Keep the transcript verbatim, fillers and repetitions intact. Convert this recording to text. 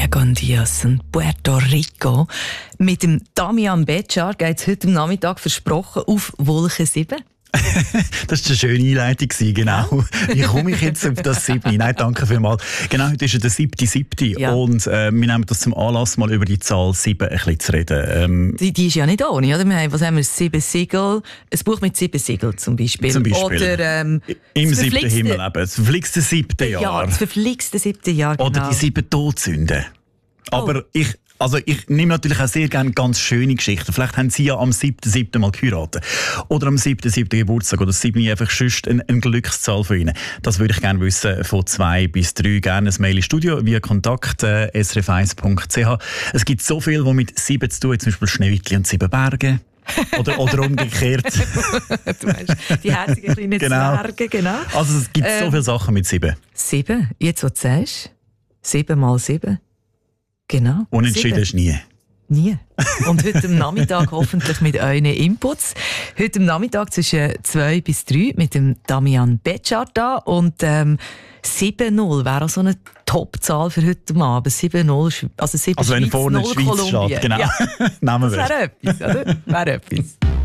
Cagon Diaz und Puerto Rico. Mit dem Damian Betschar geht es heute am Nachmittag versprochen auf Wolke sieben. Das war eine schöne Einleitung, genau. Wie komme ich jetzt auf das siebte? Nein, danke vielmals. Genau, heute ist ja der siebte siebte Ja. Und äh, wir nehmen das zum Anlass, mal über die Zahl sieben ein bisschen zu reden. Ähm, Die, die ist ja nicht ohne, oder? Wir haben, was haben wir? Sieben Siegel. Ein Buch mit sieben Siegeln zum Beispiel. Zum Beispiel. Oder ähm, Im das siebten verflixte- Himmel eben. Das verflixte siebte Ja, Jahr. das verflixte siebte Jahr, genau. Oder die sieben Todsünden. Aber Oh. ich, also ich nehme natürlich auch sehr gerne ganz schöne Geschichten. Vielleicht haben Sie ja am siebten siebten mal geheiratet. Oder am siebten siebten Geburtstag. Oder sieben einfach sonst eine, eine Glückszahl von Ihnen. Das würde ich gerne wissen von zwei bis drei. Gerne ein Mail ins Studio via Kontakt äh, s r f eins punkt c h. Es gibt so viel, was mit sieben zu tun hat. Zum Beispiel Schneewittli und sieben Berge. Oder, oder umgekehrt. Du meinst, die herzigen kleinen Genau. Zwerge, genau. Also es gibt so Ähm, viele Sachen mit sieben. Sieben, jetzt was du sagst. Sieben mal sieben. Genau. Unentschieden ist nie. Nie. Und heute am Nachmittag hoffentlich mit euren Inputs. Heute am Nachmittag zwischen zwei bis drei mit dem Damian Betschar da. Und ähm, sieben null wäre auch so eine Top-Zahl für heute Abend. sieben null, also sieben Also wenn Schweiz, vorne die null Schweiz Kolumbien. steht, genau. Ja, Nehmen das wir. wäre etwas, oder? Wäre etwas.